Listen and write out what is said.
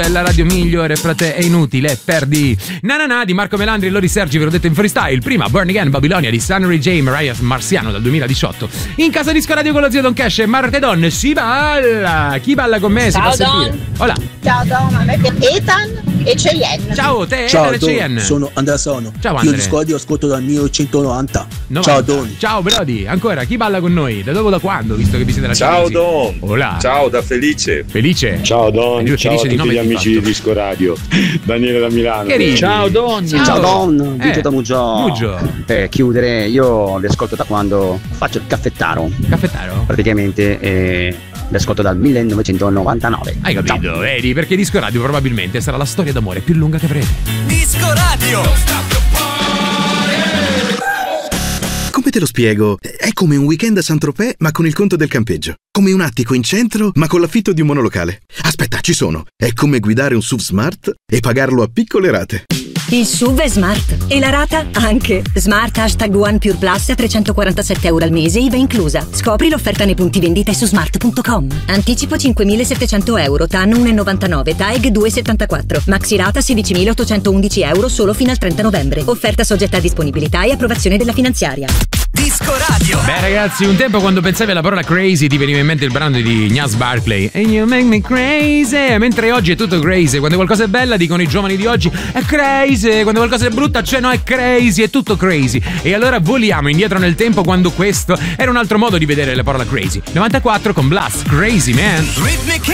La radio migliore fra te è inutile, perdi. Na di Marco Melandri e Lori Sergi, ve l'ho detto in freestyle. Prima Born Again Babilonia di Sunray J. Mariah Marziano dal 2018. In casa Disco Radio con lo zio Don Cash e Marte Don si balla. Chi balla con me? Ciao, si fa sentire. Hola. Ciao Don, a me piace Ethan e Cheyenne. Ciao te, ciao Ethan e Cheyenne. Sono Andrea Sono. Ciao Io Andre. Disco Radio ascolto dal 1990. Ciao Don. Ciao Brody. Ancora, chi balla con noi? Da dove, da quando? Visto che vi siete lasciati Ciao così. Don. Hola. Ciao da Felice. Felice. Ciao Don, Felice ciao a di tutti nome gli e di amici fatto. di Disco Radio. Daniele da Milano. Che ridi? Ciao Don. Ciao Don, Vito da Mugio. Mugio. Per chiudere, io le ascolto da quando faccio il caffettaro. Caffettaro? Praticamente le ascolto dal 1999. Hai capito? Ciao. Vedi, perché Disco Radio probabilmente sarà la storia d'amore più lunga che avrete. Disco Radio. Come te lo spiego? È come un weekend a Saint-Tropez ma con il conto del campeggio. Come un attico in centro ma con l'affitto di un monolocale. Aspetta, ci sono. È come guidare un SUV Smart e pagarlo a piccole rate. Il SUV è Smart e la rata anche. Smart #One Pure Plus a €347 al mese, IVA inclusa. Scopri l'offerta nei punti vendita e su smart.com. Anticipo €5.700, TAN 1,99, TAEG 2,74. Maxi rata €16.811 solo fino al 30 novembre. Offerta soggetta a disponibilità e approvazione della finanziaria. Disco Radio. Beh ragazzi, un tempo quando pensavi alla parola crazy ti veniva in mente il brano di Gnaz Barkley And you make me crazy. Mentre oggi è tutto crazy. Quando qualcosa è bella dicono i giovani di oggi è crazy. Quando qualcosa è brutta cioè no, è crazy, è tutto crazy. E allora voliamo indietro nel tempo quando questo era un altro modo di vedere la parola crazy. 94 con Blast, Crazy Man.